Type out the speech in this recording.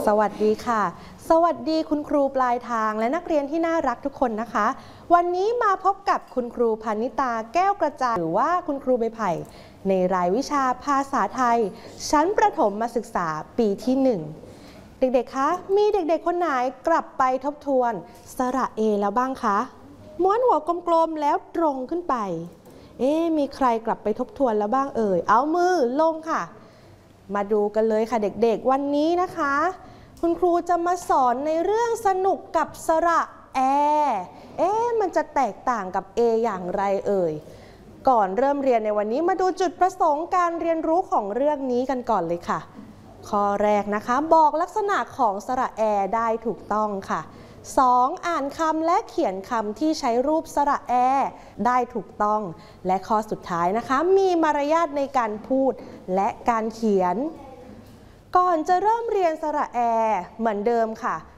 สวัสดีค่ะสวัสดีคุณครูปลายทางและนักเรียนที่น่ารักทุกคนนะคะวันนี้มาพบกับคุณครูพานิตาแก้วกระจ่างหรือว่าคุณครูใบไผ่ในรายวิชาภาษาไทยชั้นประถมศึกษาปีที่1เด็กๆคะมีเด็กๆคนไหนกลับไปทบทวนสระเอแล้วบ้างคะม้วนหัวกลมๆแล้วตรงขึ้นไปมีใครกลับไปทบทวนแล้วบ้างเอ่ยเอามือลงค่ะมาดูกันเลยค่ะเด็กๆวันนี้นะคะคุณครูจะมาสอนในเรื่องสนุกกับสระแอมันจะแตกต่างกับเออย่างไรเอ่ยก่อนเริ่มเรียนในวันนี้มาดูจุดประสงค์การเรียนรู้ของเรื่องนี้กันก่อนเลยค่ะข้อแรกนะคะบอกลักษณะของสระแอได้ถูกต้องค่ะ2อ่านคำและเขียนคำที่ใช้รูปสระแอได้ถูกต้องและข้อสุดท้ายนะคะมีมารยาทในการพูดและการเขียนก่อนจะเริ่มเรียนสระแอเหมือนเดิมค่ะ